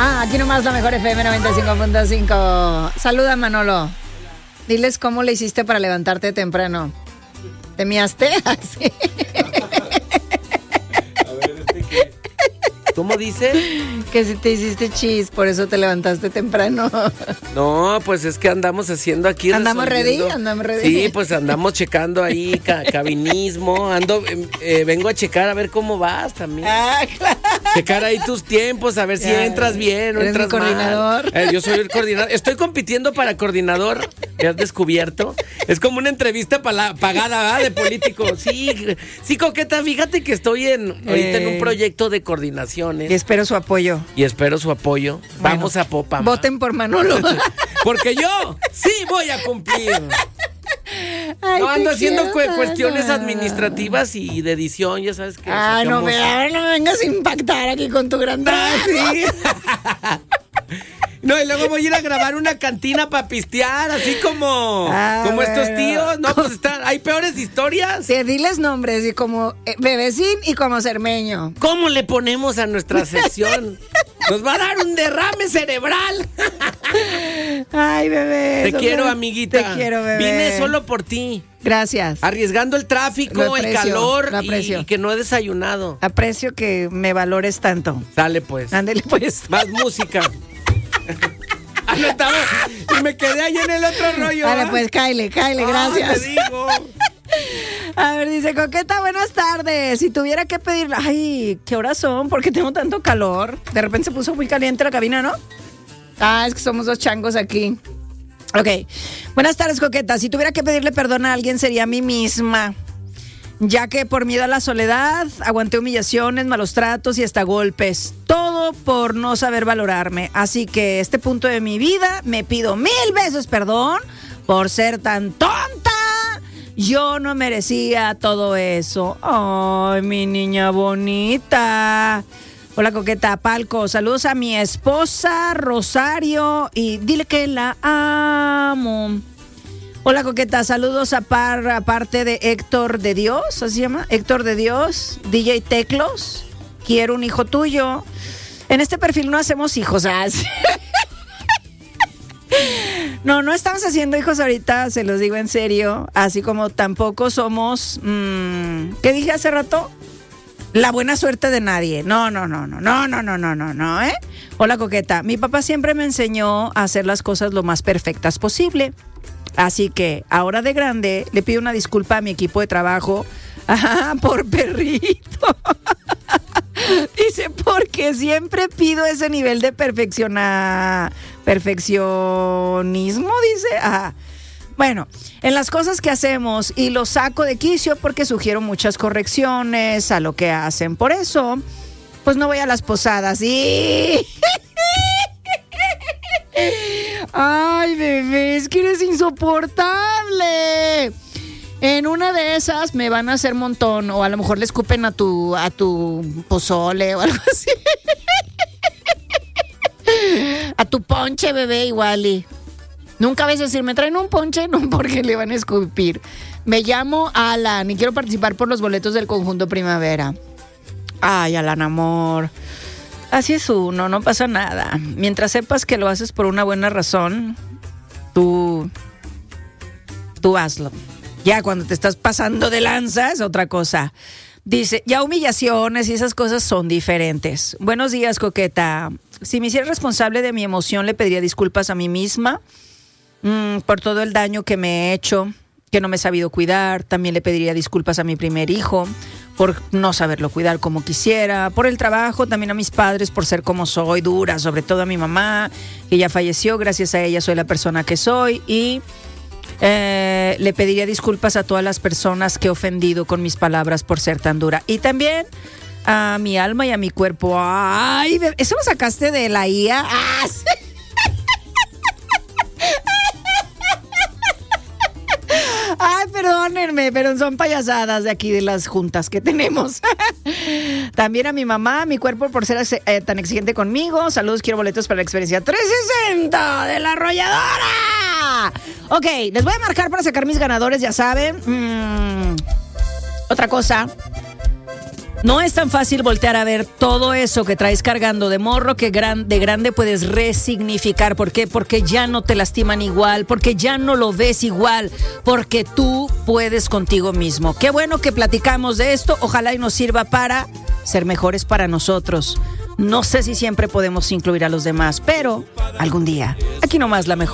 Aquí nomás la mejor FM 95.5. Saluda, Manolo. Diles cómo le hiciste para levantarte temprano. ¿Te miaste? Así. A ver, ¿qué? ¿Cómo dice? Que si te hiciste chis, por eso te levantaste temprano. No, pues es que andamos haciendo aquí. ¿Andamos ready? Sí, pues andamos checando ahí cabinismo. Vengo a checar a ver cómo vas también. Claro. Checar ahí tus tiempos, a ver si entras bien o entras mal. Coordinador. Yo soy el coordinador. Estoy compitiendo para coordinador. ¿Me has descubierto? Es como una entrevista pagada, ¿verdad? De político. Sí, coqueta, fíjate que estoy ahorita en un proyecto de coordinaciones. Y espero su apoyo. Bueno, vamos a Popa. Voten por Manolo. Porque yo sí voy a cumplir. Ay, no ando haciendo quiero, cuestiones Ana. administrativas y de edición, ya sabes que. No me vengas a impactar aquí con tu grandad. Sí. No, y luego voy a ir a grabar una cantina para pistear, así como estos tíos. No, pues hay peores historias. Sí, diles nombres, y como Bebecín y como Cermeño. ¿Cómo le ponemos a nuestra sección? Nos va a dar un derrame cerebral. Ay, bebé. Te quiero, amiguita. Te quiero, bebé. Vine solo por ti. Gracias. Arriesgando el tráfico, el calor y que no he desayunado. Aprecio que me valores tanto. Sale pues. Ándele pues. Más música. Y me quedé ahí en el otro rollo. Dale pues, Kyle, gracias. Te digo. A ver, dice Coqueta, buenas tardes. Si tuviera que pedir... Ay, ¿qué horas son? ¿Por qué tengo tanto calor? De repente se puso muy caliente la cabina, ¿no? Es que somos dos changos aquí. Ok. Buenas tardes, Coqueta. Si tuviera que pedirle perdón a alguien sería a mí misma, ya que por miedo a la soledad aguanté humillaciones, malos tratos y hasta golpes. Todo por no saber valorarme. Así que este punto de mi vida me pido 1000 veces perdón por ser tan tonta. Yo no merecía todo eso. Ay, mi niña bonita. Hola, Coqueta. Palco, saludos a mi esposa Rosario y dile que la amo. Hola, Coqueta, saludos aparte de Héctor de Dios, ¿así se llama? Héctor de Dios, DJ Teclos, quiero un hijo tuyo. En este perfil no hacemos hijos, No estamos haciendo hijos ahorita, se los digo en serio, así como tampoco somos, ¿qué dije hace rato? La buena suerte de nadie. No, ¿eh? Hola, Coqueta, mi papá siempre me enseñó a hacer las cosas lo más perfectas posible. Así que ahora de grande le pido una disculpa a mi equipo de trabajo por perrito. Dice, porque siempre pido ese nivel de perfeccionismo, dice. Bueno, en las cosas que hacemos y los saco de quicio porque sugiero muchas correcciones a lo que hacen. Por eso, pues no voy a las posadas. ¡Sí! Ay, bebé, es que eres insoportable. En una de esas me van a hacer montón, o a lo mejor le escupen a tu pozole o algo así. A tu ponche, bebé, igual. Nunca vas a decir, me traen un ponche, no, porque le van a escupir. Me llamo Alan y quiero participar por los boletos del conjunto Primavera. Ay, Alan, amor. Así es uno, no pasa nada. Mientras sepas que lo haces por una buena razón, tú hazlo. Ya cuando te estás pasando de lanza es otra cosa. Dice, ya humillaciones y esas cosas son diferentes. Buenos días, Coqueta. Si me hiciera responsable de mi emoción, le pediría disculpas a mí misma por todo el daño que me he hecho, que no me he sabido cuidar. También le pediría disculpas a mi primer hijo por no saberlo cuidar como quisiera, por el trabajo, también a mis padres por ser como soy, dura, sobre todo a mi mamá, que ya falleció, gracias a ella soy la persona que soy, y le pediría disculpas a todas las personas que he ofendido con mis palabras por ser tan dura, y también a mi alma y a mi cuerpo. Ay, ¿eso lo sacaste de la IA? ¡Ah, sí! Ay, perdónenme, pero son payasadas de aquí de las juntas que tenemos. También a mi mamá, a mi cuerpo por ser tan exigente conmigo. Saludos, quiero boletos para la experiencia 360 de la arrolladora. Ok, les voy a marcar para sacar mis ganadores, ya saben. Otra cosa. No es tan fácil voltear a ver todo eso que traes cargando de morro que de grande puedes resignificar. ¿Por qué? Porque ya no te lastiman igual, porque ya no lo ves igual, porque tú puedes contigo mismo. Qué bueno que platicamos de esto. Ojalá y nos sirva para ser mejores para nosotros. No sé si siempre podemos incluir a los demás, pero algún día. Aquí nomás la mejor.